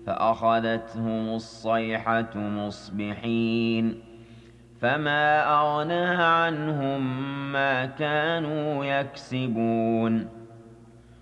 فأخذتهم الصيحة مصبحين فما أغنى عنهم ما كانوا يكسبون